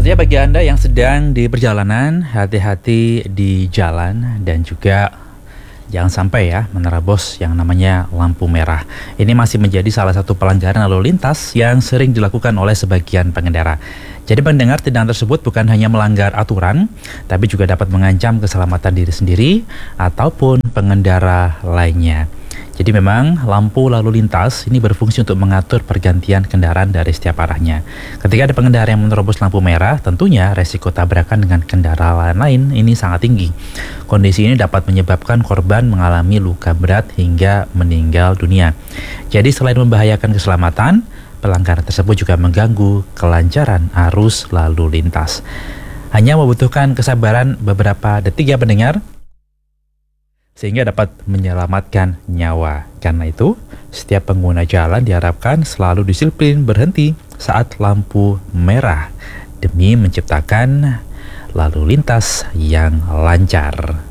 Tentunya bagi Anda yang sedang di perjalanan, hati-hati di jalan dan juga jangan sampai ya menerobos yang namanya lampu merah. Ini masih menjadi salah satu pelanggaran lalu lintas yang sering dilakukan oleh sebagian pengendara. Jadi pendengar, tindakan tersebut bukan hanya melanggar aturan, tapi juga dapat mengancam keselamatan diri sendiri ataupun pengendara lainnya. Jadi memang lampu lalu lintas ini berfungsi untuk mengatur pergantian kendaraan dari setiap arahnya. Ketika ada pengendara yang menerobos lampu merah, tentunya resiko tabrakan dengan kendaraan lain ini sangat tinggi. Kondisi ini dapat menyebabkan korban mengalami luka berat hingga meninggal dunia. Jadi selain membahayakan keselamatan, pelanggaran tersebut juga mengganggu kelancaran arus lalu lintas. Hanya membutuhkan kesabaran beberapa detik ya pendengar, sehingga dapat menyelamatkan nyawa. Karena itu, setiap pengguna jalan diharapkan selalu disiplin berhenti saat lampu merah demi menciptakan lalu lintas yang lancar.